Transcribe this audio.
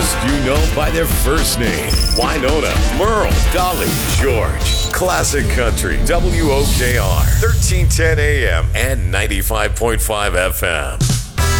artists you know by their first name. Winona, Merle, Dolly, George. Classic Country, WOKR, 1310 AM and 95.5 FM.